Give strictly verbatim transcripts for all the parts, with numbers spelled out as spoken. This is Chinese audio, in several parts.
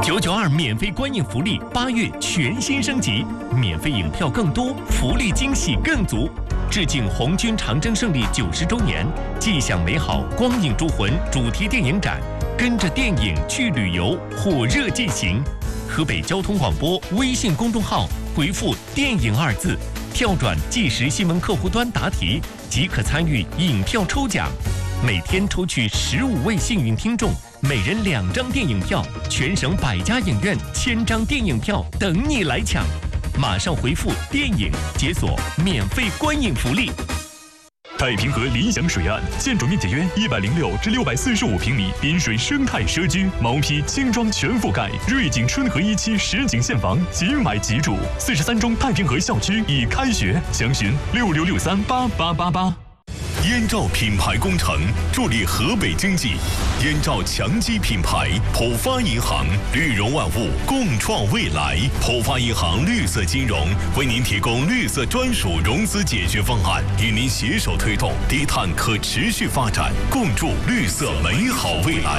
九九二免费观影福利，八月全新升级，免费影票更多，福利惊喜更足。致敬红军长征胜利九十周年，既享美好光影诸魂主题电影展，跟着电影去旅游，火热进行。河北交通广播微信公众号回复“电影”二字，跳转即时新闻客户端答题，即可参与影票抽奖。每天抽取十五位幸运听众，每人两张电影票，全省百家影院千张电影票等你来抢。马上回复“电影”解锁免费观影福利。 太平河理想水岸，建筑面积约一百零六至六百四十五平米，滨水生态社区，毛坯轻装全覆盖，瑞景春和一期实景现房，即买即住。四十三中太平河校区已开学，详询六六六三八八八八。 燕赵品牌工程助力河北经济，燕赵强基品牌，浦发银行，绿融万物，共创未来。浦发银行绿色金融为您提供绿色专属融资解决方案，与您携手推动低碳可持续发展，共筑绿色美好未来。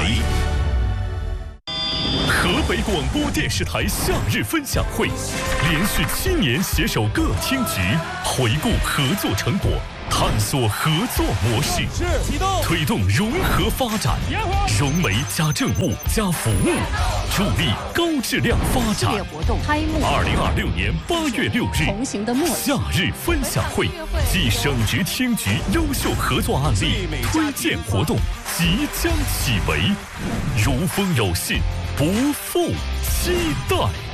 河北广播电视台夏日分享会，连续七年携手各厅局，回顾合作成果，探索合作模式，推动融合发展，融媒加政务加服务，助力高质量发展。二零二六年八月六日，夏日分享会暨省局厅局优秀合作案例推荐活动即将启围，如风有信，不负期待。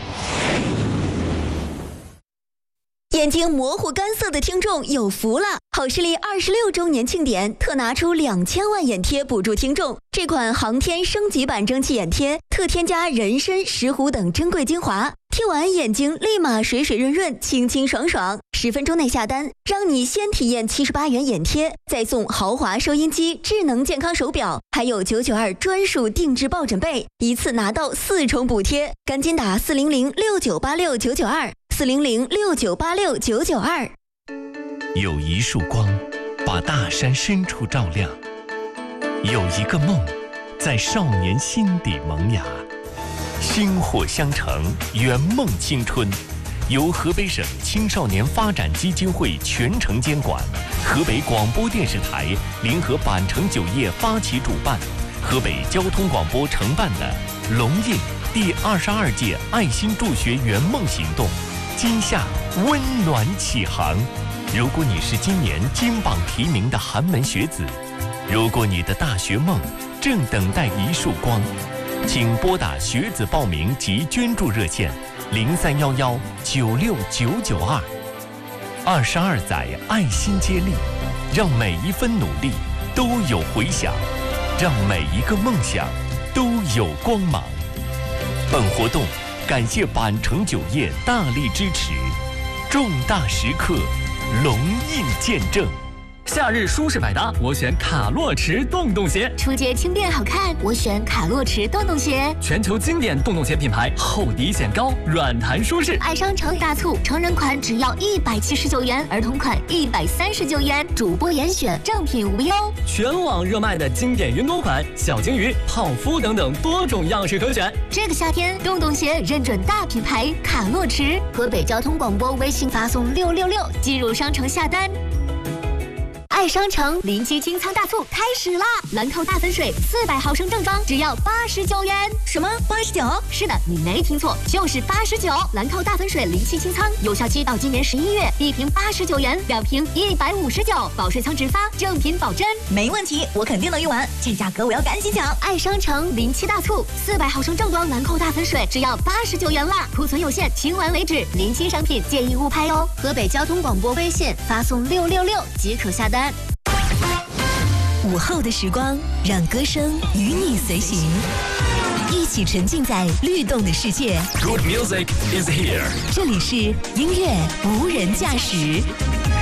眼睛模糊干涩的听众有福了！好视力二十六周年庆典特拿出两千万眼贴补助听众。这款航天升级版蒸汽眼贴特添加人参、石斛等珍贵精华，贴完眼睛立马水水润润、清清爽爽。十分钟内下单，让你先体验七十八元眼贴，再送豪华收音机、智能健康手表，还有九九二专属定制抱枕被，一次拿到四重补贴。赶紧打四零零六九八六九九二。四零零六九八六九九二。 有一束光，把大山深处照亮；有一个梦，在少年心底萌芽。薪火相承，圆梦青春。由河北省青少年发展基金会全程监管，河北广播电视台联合板城酒业发起主办，河北交通广播承办的龙印第二十二届爱心助学圆梦行动。今夏温暖启航。如果你是今年金榜题名的寒门学子，如果你的大学梦正等待一束光，请拨打学子报名及捐助热线零三幺幺九六九九二。二十二载爱心接力，让每一分努力都有回响，让每一个梦想都有光芒。本活动感谢板城酒业大力支持，重大时刻龙印见证。 夏日舒适百搭，我选卡洛驰洞洞鞋。 出街轻便好看，我选卡洛驰洞洞鞋。 全球经典洞洞鞋品牌，厚底显高，软弹舒适。 爱商城大促，成人款只要一百七十九元，儿童款一百三十九元，主播严选，正品无忧。 全网热卖的经典运动款，小鲸鱼、泡芙等等多种样式可选。 这个夏天，洞洞鞋认准大品牌卡洛驰。河北交通广播微信发送六六六进入商城下单。爱商城临期清仓大促开始啦！兰蔻大粉水四百毫升正装只要八十九元。 什么八十九？ 是的，你没听错，就是八十九。兰蔻大粉水临期清仓，有效期到今年十一月，一瓶八十九元，两瓶一百五十九，保税仓直发，正品保真。 没问题，我肯定能用完，这价格我要赶紧抢！ 爱商城临期大促，四百毫升正装兰蔻大粉水只要八十九元啦，库存有限，清完为止，临期商品建议勿拍哦。河北交通广播微信发送六六六即可下单。 午后的时光，让歌声与你随行，一起沉浸在律动的世界。 Good music is here。 这里是音乐无人驾驶。